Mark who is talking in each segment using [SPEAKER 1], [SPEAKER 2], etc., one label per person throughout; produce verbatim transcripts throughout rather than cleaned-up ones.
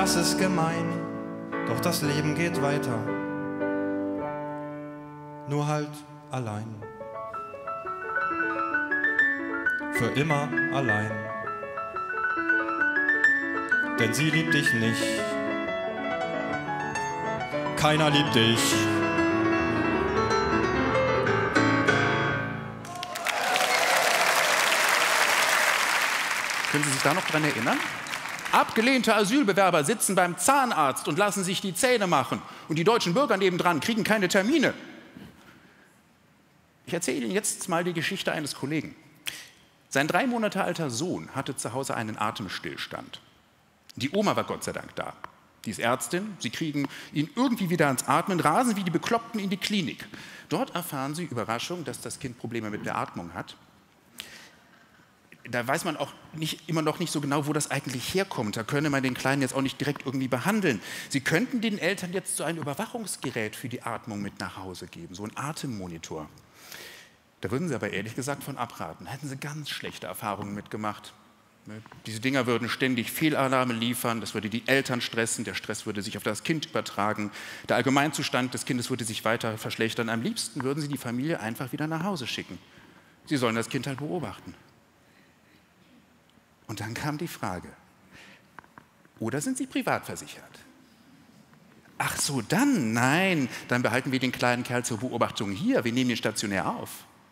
[SPEAKER 1] das ist gemein, doch das Leben geht weiter. Nur halt allein. Für immer allein. Denn sie liebt dich nicht. Keiner liebt dich.
[SPEAKER 2] Können Sie sich da noch dran erinnern? Abgelehnte Asylbewerber sitzen beim Zahnarzt und lassen sich die Zähne machen. Und die deutschen Bürger nebendran kriegen keine Termine. Ich erzähle Ihnen jetzt mal die Geschichte eines Kollegen. Sein drei Monate alter Sohn hatte zu Hause einen Atemstillstand. Die Oma war Gott sei Dank da. Die ist Ärztin, sie kriegen ihn irgendwie wieder ans Atmen, rasen wie die Bekloppten in die Klinik. Dort erfahren sie, Überraschung, dass das Kind Probleme mit der Atmung hat. Da weiß man auch nicht, immer noch nicht so genau, wo das eigentlich herkommt. Da könne man den Kleinen jetzt auch nicht direkt irgendwie behandeln. Sie könnten den Eltern jetzt so ein Überwachungsgerät für die Atmung mit nach Hause geben, so ein Atemmonitor. Da würden sie aber ehrlich gesagt von abraten. Da hätten sie ganz schlechte Erfahrungen mitgemacht. Diese Dinger würden ständig Fehlalarme liefern, das würde die Eltern stressen, der Stress würde sich auf das Kind übertragen, der Allgemeinzustand des Kindes würde sich weiter verschlechtern. Am liebsten würden sie die Familie einfach wieder nach Hause schicken. Sie sollen das Kind halt beobachten. Und dann kam die Frage, oder sind Sie privat versichert? Ach so, dann, nein, dann behalten wir den kleinen Kerl zur Beobachtung hier, wir nehmen ihn stationär auf.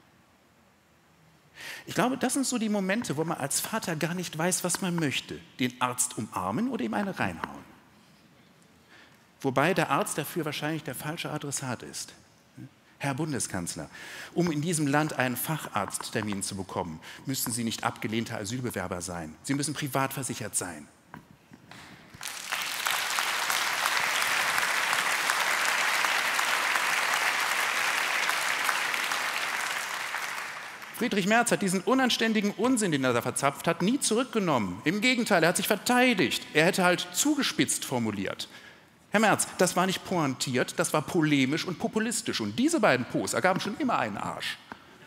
[SPEAKER 2] Ich glaube, das sind so die Momente, wo man als Vater gar nicht weiß, was man möchte. Den Arzt umarmen oder ihm eine reinhauen. Wobei der Arzt dafür wahrscheinlich der falsche Adressat ist. Herr Bundeskanzler, um in diesem Land einen Facharzttermin zu bekommen, müssen Sie nicht abgelehnte Asylbewerber sein. Sie müssen privat versichert sein. Friedrich Merz hat diesen unanständigen Unsinn, den er da verzapft hat, nie zurückgenommen. Im Gegenteil, er hat sich verteidigt. Er hätte halt zugespitzt formuliert. Herr Merz, das war nicht pointiert, das war polemisch und populistisch. Und diese beiden Posts ergaben schon immer einen Arsch.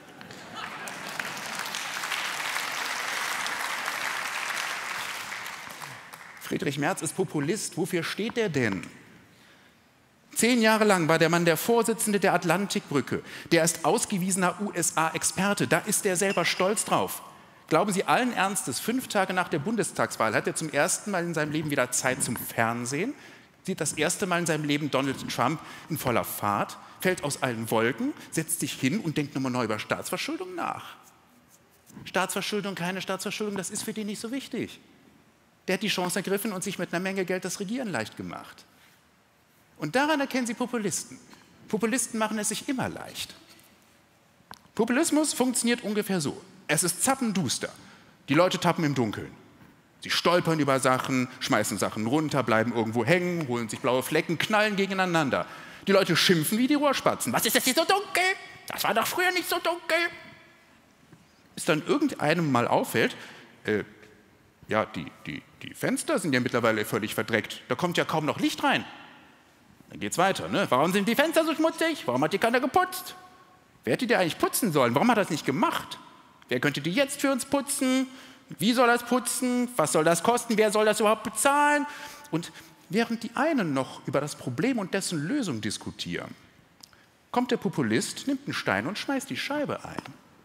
[SPEAKER 2] Friedrich Merz ist Populist. Wofür steht er denn? Zehn Jahre lang war der Mann der Vorsitzende der Atlantikbrücke. Der ist ausgewiesener U S A-Experte. Da ist er selber stolz drauf. Glauben Sie allen Ernstes, fünf Tage nach der Bundestagswahl hat er zum ersten Mal in seinem Leben wieder Zeit zum Fernsehen? Sieht das erste Mal in seinem Leben Donald Trump in voller Fahrt, fällt aus allen Wolken, setzt sich hin und denkt nochmal neu über Staatsverschuldung nach. Staatsverschuldung, keine Staatsverschuldung, das ist für den nicht so wichtig. Der hat die Chance ergriffen und sich mit einer Menge Geld das Regieren leicht gemacht. Und daran erkennen Sie Populisten. Populisten machen es sich immer leicht. Populismus funktioniert ungefähr so. Es ist zappenduster. Die Leute tappen im Dunkeln. Sie stolpern über Sachen, schmeißen Sachen runter, bleiben irgendwo hängen, holen sich blaue Flecken, knallen gegeneinander. Die Leute schimpfen wie die Rohrspatzen. Was ist das hier so dunkel? Das war doch früher nicht so dunkel. Bis dann irgendeinem mal auffällt, äh, ja, die, die, die Fenster sind ja mittlerweile völlig verdreckt. Da kommt ja kaum noch Licht rein. Dann geht's weiter. Ne? Warum sind die Fenster so schmutzig? Warum hat die keiner geputzt? Wer hätte die eigentlich putzen sollen? Warum hat er das nicht gemacht? Wer könnte die jetzt für uns putzen? Wie soll das putzen? Was soll das kosten? Wer soll das überhaupt bezahlen? Und während die einen noch über das Problem und dessen Lösung diskutieren, kommt der Populist, nimmt einen Stein und schmeißt die Scheibe ein.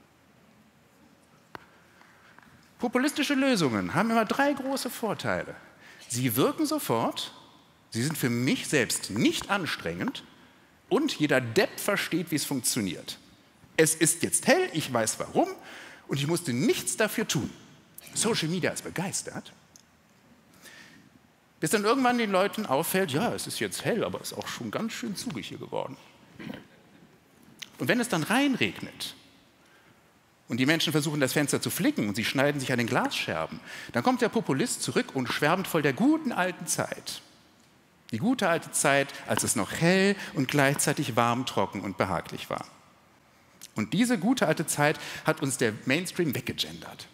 [SPEAKER 2] Populistische Lösungen haben immer drei große Vorteile. Sie wirken sofort, sie sind für mich selbst nicht anstrengend und jeder Depp versteht, wie es funktioniert. Es ist jetzt hell, ich weiß warum und ich musste nichts dafür tun. Social Media ist begeistert. Bis dann irgendwann den Leuten auffällt, ja, es ist jetzt hell, aber es ist auch schon ganz schön zugig hier geworden. Und wenn es dann reinregnet und die Menschen versuchen, das Fenster zu flicken und sie schneiden sich an den Glasscherben, dann kommt der Populist zurück und schwärmt voll der guten alten Zeit. Die gute alte Zeit, als es noch hell und gleichzeitig warm, trocken und behaglich war. Und diese gute alte Zeit hat uns der Mainstream weggegendert.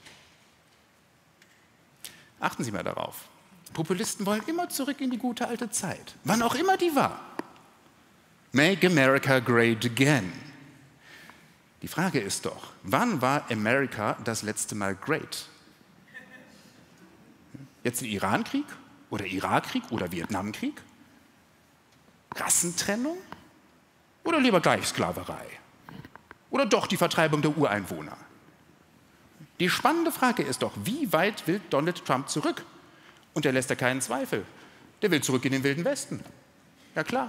[SPEAKER 2] Achten Sie mal darauf. Populisten wollen immer zurück in die gute alte Zeit, wann auch immer die war. Make America Great Again. Die Frage ist doch, wann war Amerika das letzte Mal great? Jetzt im Irankrieg Oder Irakkrieg oder Vietnamkrieg? Rassentrennung? Oder lieber gleich Sklaverei? Oder doch die Vertreibung der Ureinwohner? Die spannende Frage ist doch, wie weit will Donald Trump zurück? Und er lässt da keinen Zweifel. Der will zurück in den Wilden Westen. Ja klar.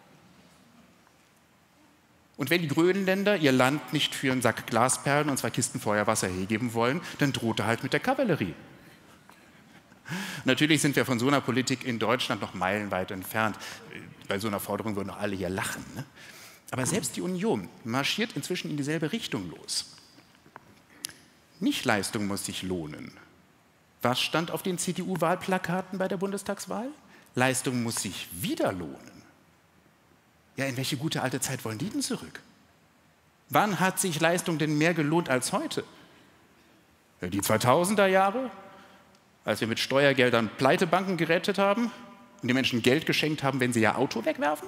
[SPEAKER 2] Und wenn die Grönländer ihr Land nicht für einen Sack Glasperlen und zwei Kisten Feuerwasser hergeben wollen, dann droht er halt mit der Kavallerie. Natürlich sind wir von so einer Politik in Deutschland noch meilenweit entfernt. Bei so einer Forderung würden doch alle hier lachen. Ne? Aber selbst die Union marschiert inzwischen in dieselbe Richtung los. Nichtleistung muss sich lohnen. Was stand auf den C D U-Wahlplakaten bei der Bundestagswahl? Leistung muss sich wieder lohnen. Ja, in welche gute alte Zeit wollen die denn zurück? Wann hat sich Leistung denn mehr gelohnt als heute? Ja, die zweitausender Jahre, als wir mit Steuergeldern Pleitebanken gerettet haben und den Menschen Geld geschenkt haben, wenn sie ihr Auto wegwerfen?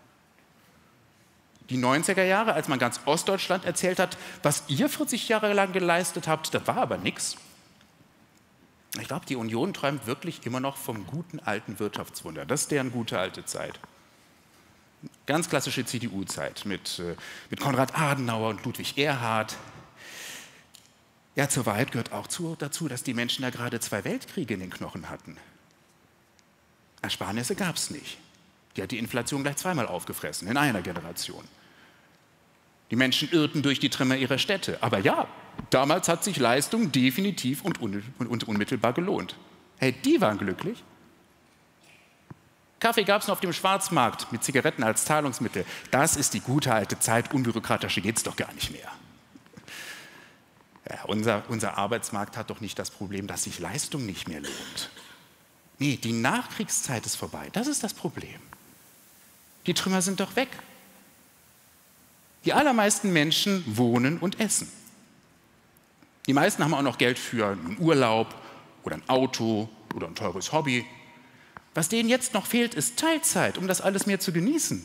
[SPEAKER 2] Die neunziger Jahre, als man ganz Ostdeutschland erzählt hat, was ihr vierzig Jahre lang geleistet habt, das war aber nichts. Ich glaube, die Union träumt wirklich immer noch vom guten alten Wirtschaftswunder. Das ist deren gute alte Zeit. Ganz klassische C D U-Zeit mit, äh, mit Konrad Adenauer und Ludwig Erhard. Ja, zur Wahrheit gehört auch zu, dazu, dass die Menschen da gerade zwei Weltkriege in den Knochen hatten. Ersparnisse gab es nicht. Die hat die Inflation gleich zweimal aufgefressen, in einer Generation. Die Menschen irrten durch die Trümmer ihrer Städte. Aber ja, damals hat sich Leistung definitiv und, un und unmittelbar gelohnt. Hey, die waren glücklich. Kaffee gab es noch auf dem Schwarzmarkt mit Zigaretten als Zahlungsmittel. Das ist die gute alte Zeit, unbürokratischer geht es doch gar nicht mehr. Ja, unser, unser Arbeitsmarkt hat doch nicht das Problem, dass sich Leistung nicht mehr lohnt. Nee, die Nachkriegszeit ist vorbei, das ist das Problem. Die Trümmer sind doch weg. Die allermeisten Menschen wohnen und essen. Die meisten haben auch noch Geld für einen Urlaub oder ein Auto oder ein teures Hobby. Was denen jetzt noch fehlt, ist Teilzeit, um das alles mehr zu genießen.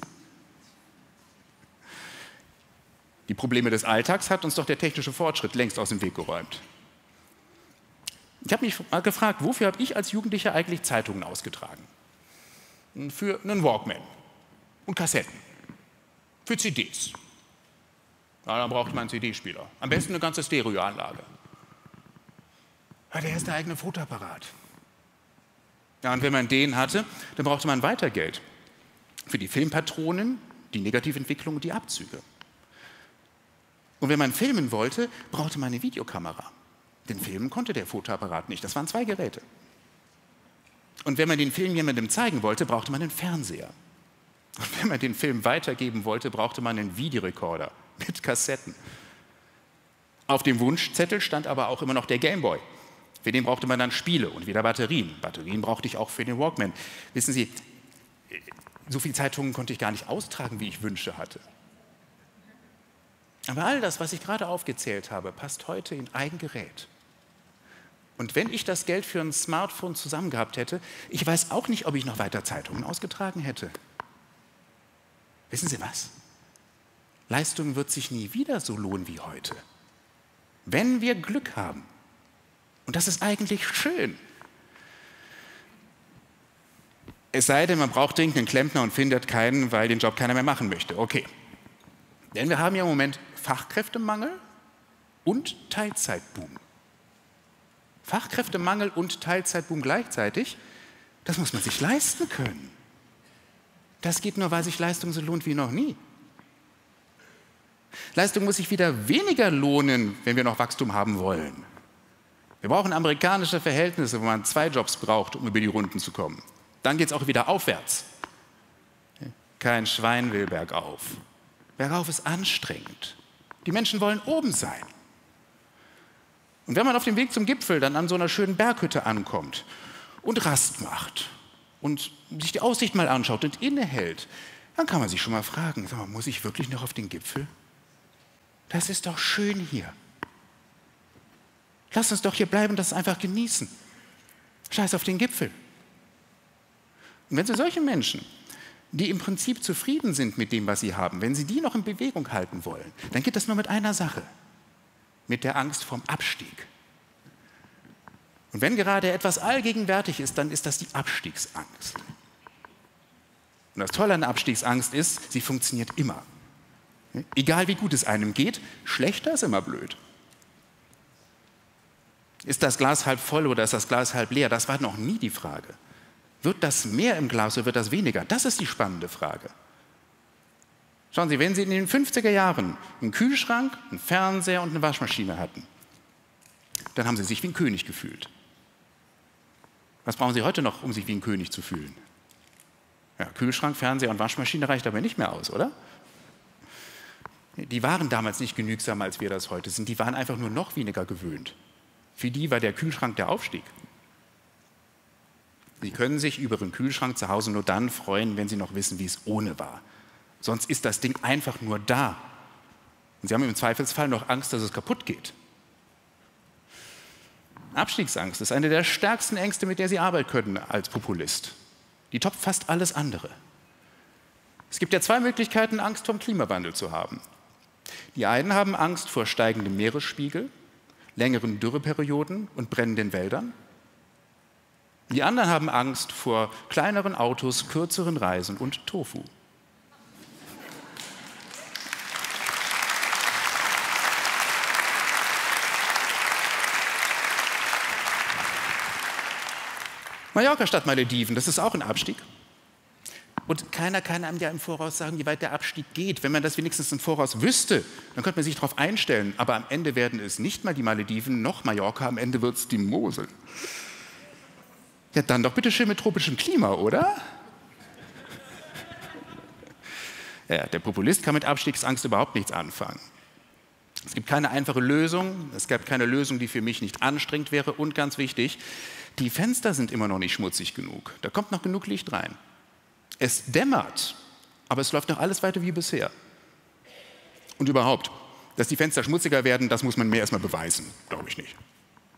[SPEAKER 2] Die Probleme des Alltags hat uns doch der technische Fortschritt längst aus dem Weg geräumt. Ich habe mich mal gefragt, wofür habe ich als Jugendlicher eigentlich Zeitungen ausgetragen? Für einen Walkman und Kassetten, für C Ds. Ja, da braucht man einen C D-Spieler. Am besten eine ganze Stereoanlage. Ja, der ist der eigene Fotoapparat. Ja, und wenn man den hatte, dann brauchte man weiter Geld. Für die Filmpatronen, die Negativentwicklung und die Abzüge. Und wenn man filmen wollte, brauchte man eine Videokamera. Denn filmen konnte der Fotoapparat nicht. Das waren zwei Geräte. Und wenn man den Film jemandem zeigen wollte, brauchte man einen Fernseher. Und wenn man den Film weitergeben wollte, brauchte man einen Videorekorder mit Kassetten. Auf dem Wunschzettel stand aber auch immer noch der Gameboy. Für den brauchte man dann Spiele und wieder Batterien. Batterien brauchte ich auch für den Walkman. Wissen Sie, so viele Zeitungen konnte ich gar nicht austragen, wie ich Wünsche hatte. Aber all das, was ich gerade aufgezählt habe, passt heute in ein Gerät. Und wenn ich das Geld für ein Smartphone zusammen gehabt hätte, ich weiß auch nicht, ob ich noch weiter Zeitungen ausgetragen hätte. Wissen Sie was? Leistung wird sich nie wieder so lohnen wie heute. Wenn wir Glück haben. Und das ist eigentlich schön. Es sei denn, man braucht dringend einen Klempner und findet keinen, weil den Job keiner mehr machen möchte. Okay. Denn wir haben ja im Moment Fachkräftemangel und Teilzeitboom. Fachkräftemangel und Teilzeitboom gleichzeitig, das muss man sich leisten können. Das geht nur, weil sich Leistung so lohnt wie noch nie. Leistung muss sich wieder weniger lohnen, wenn wir noch Wachstum haben wollen. Wir brauchen amerikanische Verhältnisse, wo man zwei Jobs braucht, um über die Runden zu kommen. Dann geht es auch wieder aufwärts. Kein Schwein will bergauf. Bergauf ist anstrengend. Die Menschen wollen oben sein. Und wenn man auf dem Weg zum Gipfel dann an so einer schönen Berghütte ankommt und Rast macht und sich die Aussicht mal anschaut und innehält, dann kann man sich schon mal fragen, sag mal, muss ich wirklich noch auf den Gipfel? Das ist doch schön hier. Lass uns doch hier bleiben und das einfach genießen. Scheiß auf den Gipfel. Und wenn Sie solche Menschen, die im Prinzip zufrieden sind mit dem, was sie haben, wenn Sie die noch in Bewegung halten wollen, dann geht das nur mit einer Sache, mit der Angst vorm Abstieg. Und wenn gerade etwas allgegenwärtig ist, dann ist das die Abstiegsangst. Und das Tolle an der Abstiegsangst ist, sie funktioniert immer. Egal wie gut es einem geht, schlechter ist immer blöd. Ist das Glas halb voll oder ist das Glas halb leer? Das war noch nie die Frage. Wird das mehr im Glas oder wird das weniger? Das ist die spannende Frage. Schauen Sie, wenn Sie in den fünfziger Jahren einen Kühlschrank, einen Fernseher und eine Waschmaschine hatten, dann haben Sie sich wie ein König gefühlt. Was brauchen Sie heute noch, um sich wie ein König zu fühlen? Ja, Kühlschrank, Fernseher und Waschmaschine reicht aber nicht mehr aus, oder? Die waren damals nicht genügsamer, als wir das heute sind. Die waren einfach nur noch weniger gewöhnt. Für die war der Kühlschrank der Aufstieg. Sie können sich über den Kühlschrank zu Hause nur dann freuen, wenn Sie noch wissen, wie es ohne war. Sonst ist das Ding einfach nur da. Und Sie haben im Zweifelsfall noch Angst, dass es kaputt geht. Abstiegsangst ist eine der stärksten Ängste, mit der Sie arbeiten können als Populist. Die toppt fast alles andere. Es gibt ja zwei Möglichkeiten, Angst vor dem Klimawandel zu haben. Die einen haben Angst vor steigendem Meeresspiegel, längeren Dürreperioden und brennenden Wäldern. Die anderen haben Angst vor kleineren Autos, kürzeren Reisen und Tofu. Mallorca statt Malediven, das ist auch ein Abstieg. Und keiner kann einem ja im Voraus sagen, wie weit der Abstieg geht. Wenn man das wenigstens im Voraus wüsste, dann könnte man sich darauf einstellen. Aber am Ende werden es nicht mal die Malediven noch Mallorca, am Ende wird es die Mosel. Ja, dann doch bitte schön mit tropischem Klima, oder? Ja, der Populist kann mit Abstiegsangst überhaupt nichts anfangen. Es gibt keine einfache Lösung, es gab keine Lösung, die für mich nicht anstrengend wäre. Und ganz wichtig, die Fenster sind immer noch nicht schmutzig genug. Da kommt noch genug Licht rein. Es dämmert, aber es läuft noch alles weiter wie bisher. Und überhaupt, dass die Fenster schmutziger werden, das muss man mir erstmal beweisen, glaube ich nicht.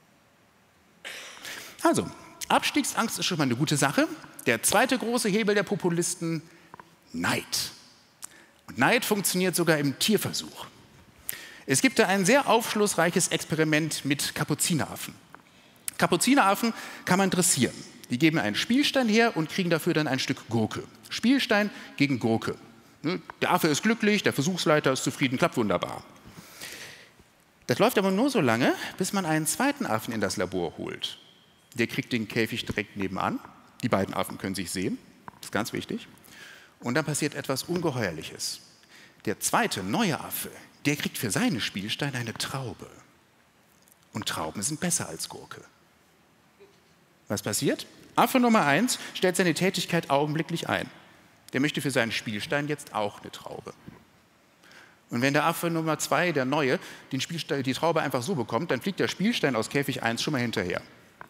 [SPEAKER 2] Also, Abstiegsangst ist schon mal eine gute Sache. Der zweite große Hebel der Populisten, Neid. Und Neid funktioniert sogar im Tierversuch. Es gibt da ein sehr aufschlussreiches Experiment mit Kapuzineraffen. Kapuzineraffen kann man dressieren. Die geben einen Spielstein her und kriegen dafür dann ein Stück Gurke. Spielstein gegen Gurke. Der Affe ist glücklich, der Versuchsleiter ist zufrieden, klappt wunderbar. Das läuft aber nur so lange, bis man einen zweiten Affen in das Labor holt. Der kriegt den Käfig direkt nebenan. Die beiden Affen können sich sehen, das ist ganz wichtig. Und dann passiert etwas Ungeheuerliches. Der zweite, neue Affe, der kriegt für seine Spielsteine eine Traube. Und Trauben sind besser als Gurke. Was passiert? Affe Nummer eins stellt seine Tätigkeit augenblicklich ein. Der möchte für seinen Spielstein jetzt auch eine Traube. Und wenn der Affe Nummer zwei, der Neue, den Spielstein, die Traube einfach so bekommt, dann fliegt der Spielstein aus Käfig eins schon mal hinterher.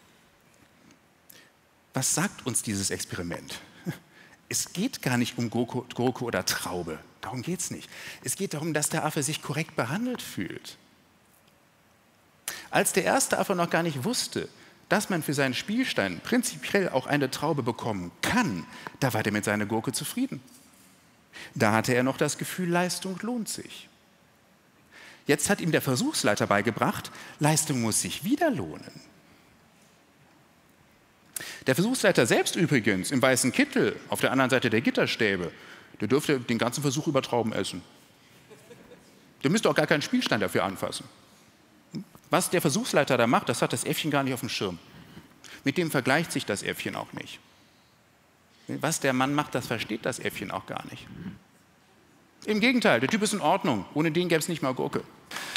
[SPEAKER 2] Was sagt uns dieses Experiment? Es geht gar nicht um Gurke, Gurke oder Traube. Darum geht es nicht. Es geht darum, dass der Affe sich korrekt behandelt fühlt. Als der erste Affe noch gar nicht wusste, dass man für seinen Spielstein prinzipiell auch eine Traube bekommen kann, da war der mit seiner Gurke zufrieden. Da hatte er noch das Gefühl, Leistung lohnt sich. Jetzt hat ihm der Versuchsleiter beigebracht, Leistung muss sich wieder lohnen. Der Versuchsleiter selbst übrigens, im weißen Kittel, auf der anderen Seite der Gitterstäbe, der dürfte den ganzen Versuch über Trauben essen. Der müsste auch gar keinen Spielstein dafür anfassen. Was der Versuchsleiter da macht, das hat das Äffchen gar nicht auf dem Schirm. Mit dem vergleicht sich das Äffchen auch nicht. Was der Mann macht, das versteht das Äffchen auch gar nicht. Im Gegenteil, der Typ ist in Ordnung. Ohne den gäbe es nicht mal Gurke.